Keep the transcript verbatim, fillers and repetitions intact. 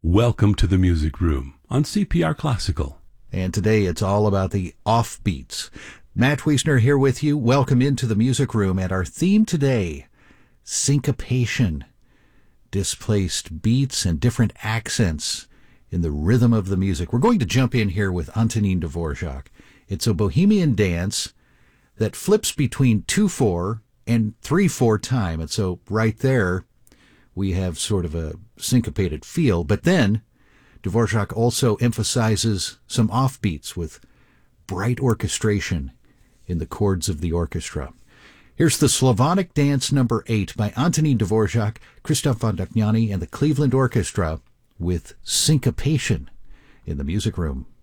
Welcome to the Music Room on C P R Classical. And today it's all about the offbeats. Matt Wiesner here with you. Welcome into the Music Room. And our theme today, syncopation, displaced beats and different accents in the rhythm of the music. We're going to jump in here with Antonin Dvorak. It's a Bohemian dance that flips between two four and three four time. And so right there, we have sort of a syncopated feel. But then Dvorak also emphasizes some offbeats with bright orchestration in the chords of the orchestra. Here's the Slavonic Dance number eight by Antonin Dvorak, Christoph von Dohnanyi, and the Cleveland Orchestra with syncopation in the Music Room.